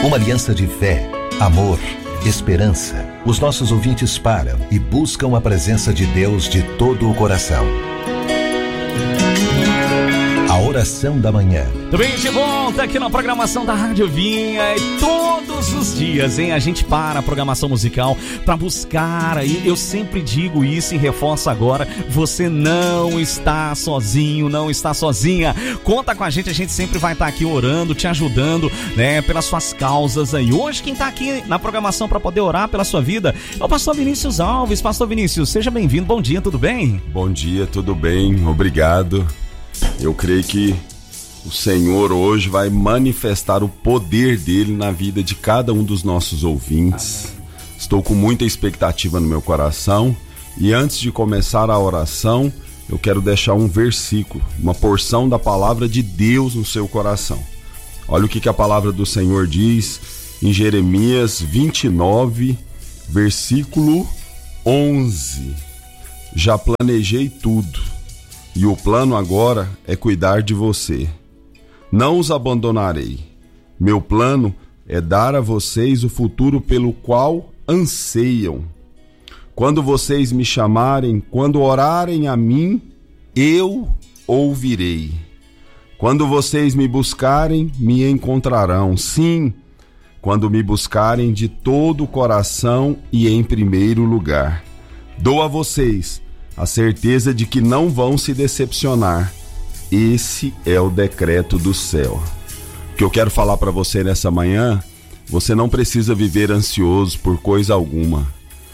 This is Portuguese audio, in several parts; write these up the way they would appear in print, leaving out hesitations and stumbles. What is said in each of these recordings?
Uma aliança de fé, amor, esperança. Os nossos ouvintes param e buscam a presença de Deus de todo o coração. A oração da manhã. Tudo bem, de volta aqui na programação da Rádio Vinha. E todos os dias, a gente para a programação musical para buscar aí. Eu sempre digo isso e reforço agora: você não está sozinho, não está sozinha. Conta com a gente sempre vai estar aqui orando, te ajudando, né, pelas suas causas aí. Hoje quem está aqui na programação para poder orar pela sua vida é o pastor Vinícius Alves. Pastor Vinícius, seja bem-vindo. Bom dia, tudo bem? Bom dia, tudo bem, obrigado. Eu creio que o Senhor hoje vai manifestar o poder dele na vida de cada um dos nossos ouvintes. Estou com muita expectativa no meu coração e antes de começar a oração, eu quero deixar um versículo, uma porção da palavra de Deus no seu coração. Olha o que a palavra do Senhor diz em Jeremias 29, versículo 11. Já planejei tudo. E o plano agora é cuidar de você. Não os abandonarei. Meu plano é dar a vocês o futuro pelo qual anseiam. Quando vocês me chamarem, quando orarem a mim, eu ouvirei. Quando vocês me buscarem, me encontrarão. Sim, quando me buscarem de todo o coração e em primeiro lugar. Dou a vocês a certeza de que não vão se decepcionar. Esse é o decreto do céu. O que eu quero falar para você nessa manhã: você não precisa viver ansioso por coisa alguma.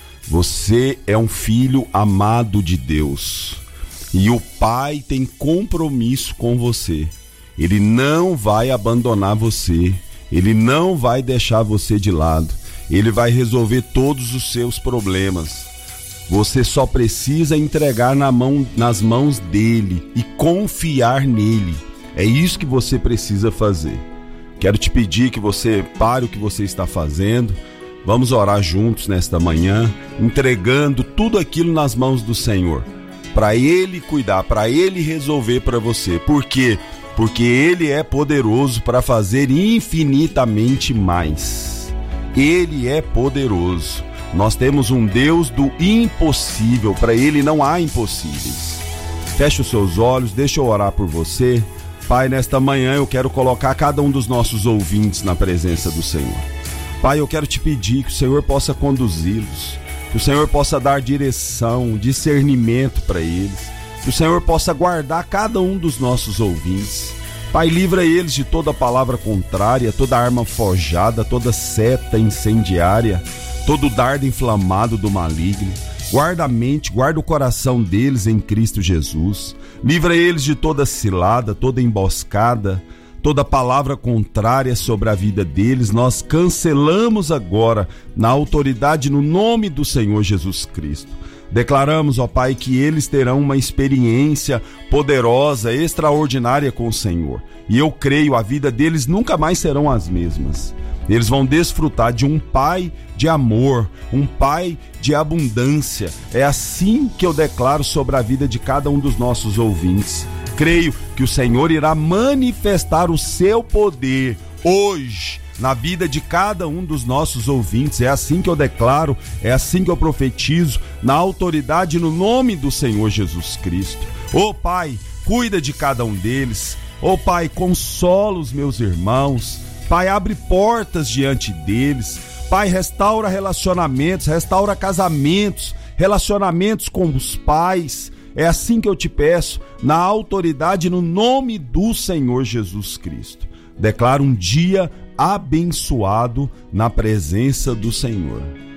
Você é um filho amado de Deus. E o Pai tem compromisso com você. Ele não vai abandonar você. Ele não vai deixar você de lado. Ele vai resolver todos os seus problemas. Você só precisa entregar nas mãos dele e confiar nele. É isso que você precisa fazer. Quero te pedir que você pare o que você está fazendo. Vamos orar juntos nesta manhã, entregando tudo aquilo nas mãos do Senhor, para ele cuidar, para ele resolver para você. Por quê? Porque ele é poderoso para fazer infinitamente mais. Ele é poderoso. Nós temos um Deus do impossível, para ele não há impossíveis. Feche os seus olhos, deixa eu orar por você. Pai, nesta manhã eu quero colocar cada um dos nossos ouvintes na presença do Senhor. Pai, eu quero te pedir que o Senhor possa conduzi-los, que o Senhor possa dar direção, discernimento para eles, que o Senhor possa guardar cada um dos nossos ouvintes. Pai, livra eles de toda palavra contrária, toda arma forjada, toda seta incendiária, todo dardo inflamado do maligno. Guarda a mente, guarda o coração deles em Cristo Jesus. Livra eles de toda cilada, toda emboscada, toda palavra contrária sobre a vida deles. Nós cancelamos agora na autoridade, no nome do Senhor Jesus Cristo. Declaramos, ó Pai, que eles terão uma experiência poderosa, extraordinária com o Senhor. E eu creio, a vida deles nunca mais serão as mesmas. Eles vão desfrutar de um Pai de amor, um Pai de abundância. É assim que eu declaro sobre a vida de cada um dos nossos ouvintes. Creio que o Senhor irá manifestar o seu poder hoje na vida de cada um dos nossos ouvintes. É assim que eu declaro, é assim que eu profetizo, na autoridade, no nome do Senhor Jesus Cristo. Ô Pai, cuida de cada um deles. Ô Pai, consola os meus irmãos. Pai, abre portas diante deles. Pai, restaura relacionamentos, restaura casamentos, relacionamentos com os pais. É assim que eu te peço, na autoridade, no nome do Senhor Jesus Cristo. Declaro um dia abençoado na presença do Senhor.